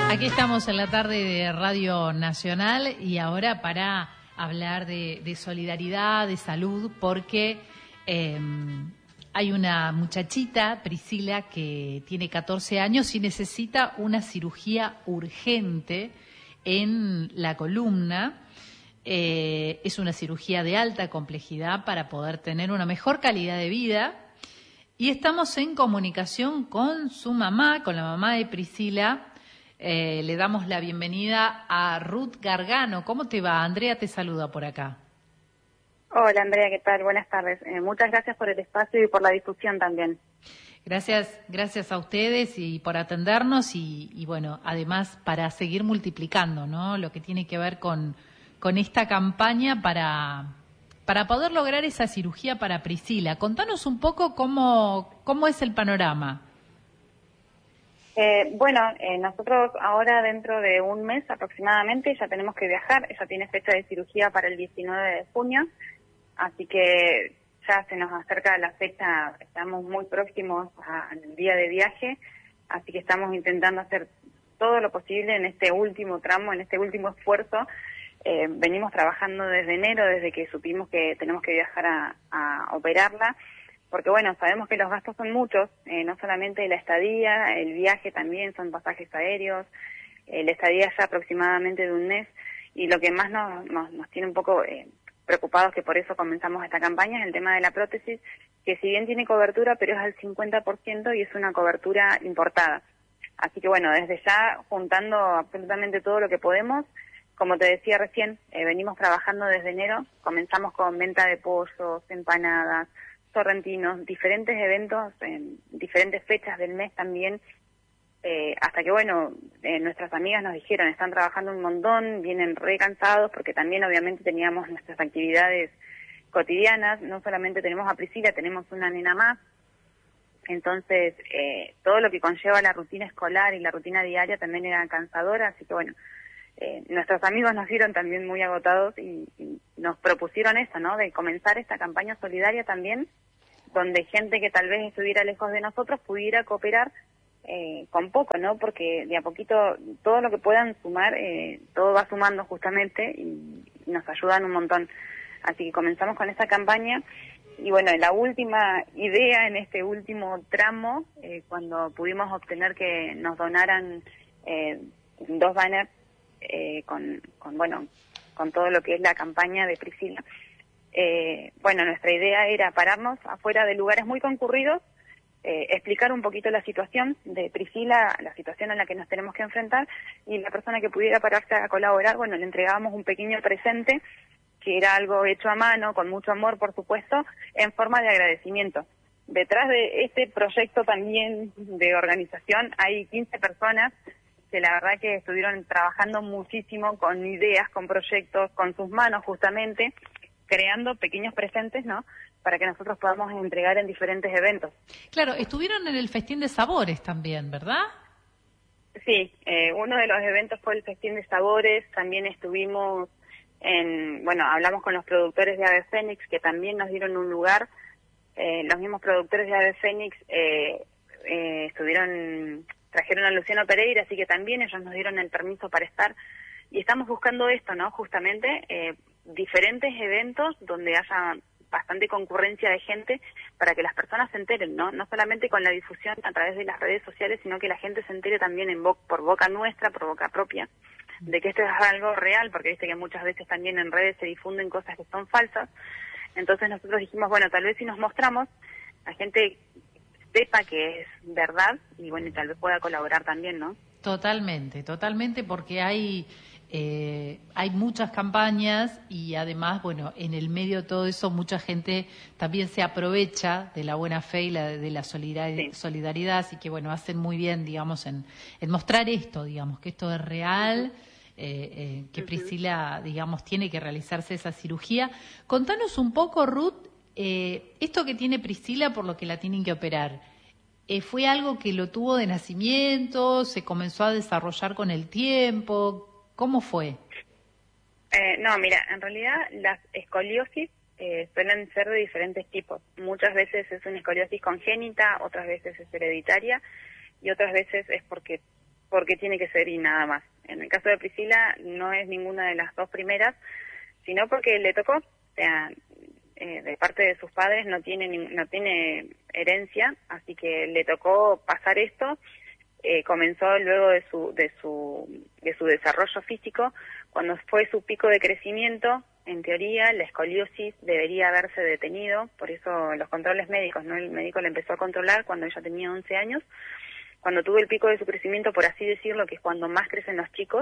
Aquí estamos en la tarde de Radio Nacional y ahora para hablar de solidaridad, de salud, porque hay una muchachita, Priscila, que tiene 14 años y necesita una cirugía urgente en la columna. Es una cirugía de alta complejidad para poder tener una mejor calidad de vida. Y estamos en comunicación con su mamá, con la mamá de Priscila. Le damos la bienvenida a Ruth Gargano. ¿Cómo te va? Andrea te saluda por acá. Hola Andrea, ¿qué tal? Buenas tardes. Muchas gracias por el espacio y por la difusión también. Gracias a ustedes y por atendernos y bueno, además para seguir multiplicando, ¿no? Lo que tiene que ver con esta campaña para poder lograr esa cirugía para Priscila. Contanos un poco cómo es el panorama. Nosotros ahora dentro de un mes aproximadamente ya tenemos que viajar. Ella tiene fecha de cirugía para el 19 de junio, así que ya se nos acerca la fecha, estamos muy próximos al día de viaje, así que estamos intentando hacer todo lo posible en este último tramo, en este último esfuerzo. Venimos trabajando desde enero, desde que supimos que tenemos que viajar a operarla, porque bueno, sabemos que los gastos son muchos, no solamente la estadía, el viaje también, son pasajes aéreos, la estadía ya aproximadamente de un mes, y lo que más nos tiene un poco preocupados, que por eso comenzamos esta campaña, es el tema de la prótesis, que si bien tiene cobertura, pero es al 50% y es una cobertura importada. Así que bueno, desde ya juntando absolutamente todo lo que podemos. Como te decía recién, venimos trabajando desde enero, comenzamos con venta de pollos, empanadas, sorrentinos, diferentes eventos en diferentes fechas del mes también, hasta que bueno, nuestras amigas nos dijeron, están trabajando un montón, vienen re cansados, porque también obviamente teníamos nuestras actividades cotidianas, no solamente tenemos a Priscila, tenemos una nena más, entonces todo lo que conlleva la rutina escolar y la rutina diaria también era cansadora, así que bueno, nuestros amigos nos vieron también muy agotados y nos propusieron esto, ¿no? De comenzar esta campaña solidaria también, donde gente que tal vez estuviera lejos de nosotros pudiera cooperar con poco, ¿no? Porque de a poquito todo lo que puedan sumar, todo va sumando justamente y nos ayudan un montón. Así que comenzamos con esta campaña y bueno, la última idea en este último tramo, cuando pudimos obtener que nos donaran 2 banners con todo lo que es la campaña de Priscila. Nuestra idea era pararnos afuera de lugares muy concurridos, explicar un poquito la situación de Priscila, la situación en la que nos tenemos que enfrentar, y la persona que pudiera pararse a colaborar, bueno, le entregábamos un pequeño presente, que era algo hecho a mano, con mucho amor, por supuesto, en forma de agradecimiento. Detrás de este proyecto también de organización hay 15 personas que la verdad que estuvieron trabajando muchísimo con ideas, con proyectos, con sus manos justamente, creando pequeños presentes, ¿no?, para que nosotros podamos entregar en diferentes eventos. Claro, estuvieron en el Festín de Sabores también, ¿verdad? Sí, uno de los eventos fue el Festín de Sabores, también estuvimos hablamos con los productores de Ave Fénix, que también nos dieron un lugar. Los mismos productores de Ave Fénix trajeron a Luciano Pereira, así que también ellos nos dieron el permiso para estar. Y estamos buscando esto, ¿no? Justamente diferentes eventos donde haya bastante concurrencia de gente para que las personas se enteren, ¿no? No solamente con la difusión a través de las redes sociales, sino que la gente se entere también por boca nuestra, por boca propia, de que esto es algo real, porque viste que muchas veces también en redes se difunden cosas que son falsas. Entonces nosotros dijimos, bueno, tal vez si nos mostramos, la gente sepa que es verdad y bueno, y tal vez pueda colaborar también, ¿no? Totalmente, porque hay muchas campañas y además, bueno, en el medio de todo eso mucha gente también se aprovecha de la buena fe y de la solidaridad, así que bueno, hacen muy bien, digamos, en mostrar esto, digamos, que esto es real, que Priscila, digamos, tiene que realizarse esa cirugía. Contanos un poco, Ruth, esto que tiene Priscila por lo que la tienen que operar. ¿Fue algo que lo tuvo de nacimiento? ¿Se comenzó a desarrollar con el tiempo? ¿Cómo fue? No, mira, en realidad las escoliosis suelen ser de diferentes tipos. Muchas veces es una escoliosis congénita, otras veces es hereditaria y otras veces es porque porque tiene que ser y nada más. En el caso de Priscila no es ninguna de las dos primeras, sino porque le tocó, o sea, de parte de sus padres no tiene herencia, así que le tocó pasar esto. Comenzó luego de su desarrollo físico, cuando fue su pico de crecimiento. En teoría, la escoliosis debería haberse detenido, por eso los controles médicos, ¿no? El médico le empezó a controlar cuando ella tenía 11 años, cuando tuvo el pico de su crecimiento, por así decirlo, que es cuando más crecen los chicos.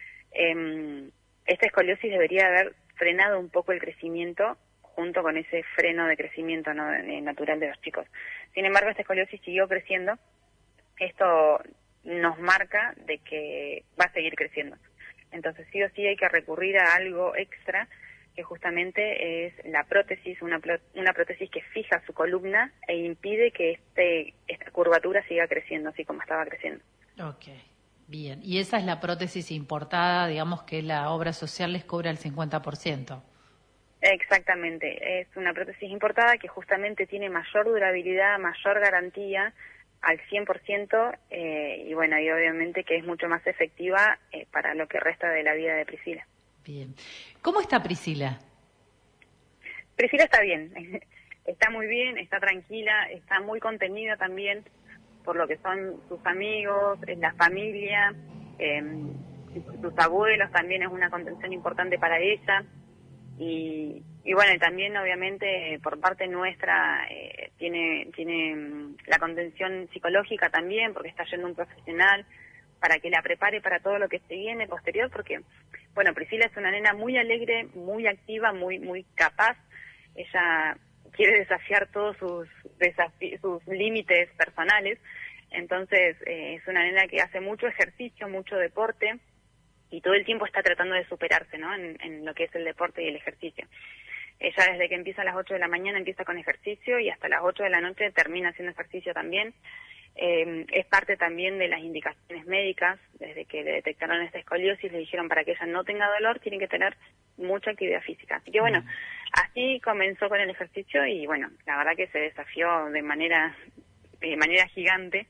Esta escoliosis debería haber frenado un poco el crecimiento, junto con ese freno de crecimiento, ¿no?, natural de los chicos. Sin embargo, esta escoliosis siguió creciendo. Esto nos marca de que va a seguir creciendo. Entonces, sí o sí hay que recurrir a algo extra, que justamente es la prótesis, una prótesis que fija su columna e impide que esta curvatura siga creciendo, así como estaba creciendo. Ok, bien. Y esa es la prótesis importada, digamos que la obra social les cobra el 50%. Exactamente. Es una prótesis importada que justamente tiene mayor durabilidad, mayor garantía, al 100%, y bueno, y obviamente que es mucho más efectiva para lo que resta de la vida de Priscila. Bien. ¿Cómo está Priscila? Priscila está bien, está muy bien, está tranquila, está muy contenida también por lo que son sus amigos, la familia, sus abuelos también es una contención importante para ella. Y bueno, y también obviamente por parte nuestra tiene la contención psicológica también, porque está yendo un profesional para que la prepare para todo lo que se viene posterior, porque bueno, Priscila es una nena muy alegre, muy activa, muy capaz. Ella quiere desafiar todos sus límites personales. Entonces es una nena que hace mucho ejercicio, mucho deporte, y todo el tiempo está tratando de superarse, ¿no?, en lo que es el deporte y el ejercicio. Ella desde que empieza a las 8 de la mañana empieza con ejercicio y hasta las 8 de la noche termina haciendo ejercicio también. Es parte también de las indicaciones médicas. Desde que le detectaron esta escoliosis le dijeron, para que ella no tenga dolor tiene que tener mucha actividad física. Así que bueno, así comenzó con el ejercicio y bueno, la verdad que se desafió de manera gigante.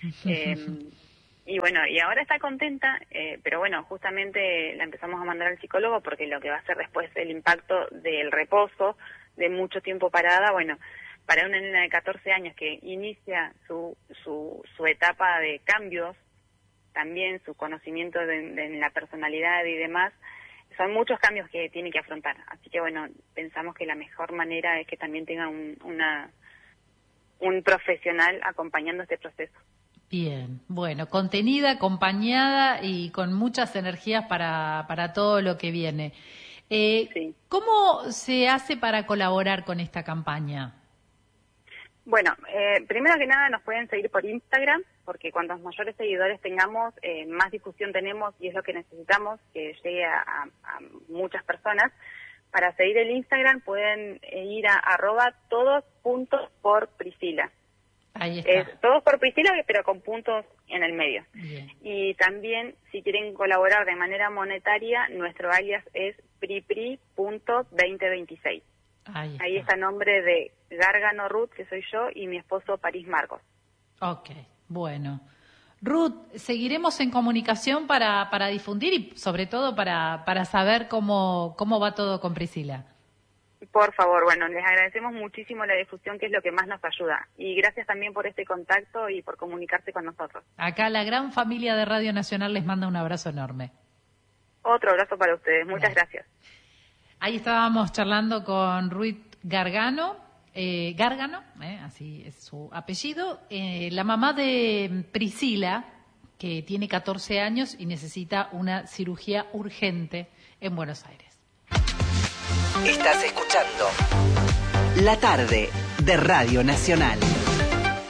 Y bueno, y ahora está contenta, pero bueno, justamente la empezamos a mandar al psicólogo porque lo que va a ser después el impacto del reposo, de mucho tiempo parada, bueno, para una nena de 14 años que inicia su etapa de cambios, también su conocimiento de la personalidad y demás, son muchos cambios que tiene que afrontar. Así que bueno, pensamos que la mejor manera es que también tenga un profesional acompañando este proceso. Bien, bueno, contenida, acompañada y con muchas energías para todo lo que viene. Sí. ¿Cómo se hace para colaborar con esta campaña? Bueno, primero que nada nos pueden seguir por Instagram, porque cuantos mayores seguidores tengamos, más difusión tenemos y es lo que necesitamos, que llegue a muchas personas. Para seguir el Instagram pueden ir a @todos.porpriscila. Ahí está. Todos por Priscila, pero con puntos en el medio. Bien. Y también, si quieren colaborar de manera monetaria, nuestro alias es pripri.2026. Ahí está el nombre de Gárgano Ruth, que soy yo, y mi esposo París Marcos. Ok, bueno. Ruth, seguiremos en comunicación para difundir y sobre todo para saber cómo va todo con Priscila. Por favor, bueno, les agradecemos muchísimo la difusión, que es lo que más nos ayuda. Y gracias también por este contacto y por comunicarse con nosotros. Acá la gran familia de Radio Nacional les manda un abrazo enorme. Otro abrazo para ustedes. Muchas gracias. Ahí estábamos charlando con Ruth Gárgano, así es su apellido, la mamá de Priscila, que tiene 14 años y necesita una cirugía urgente en Buenos Aires. Estás escuchando La Tarde de Radio Nacional.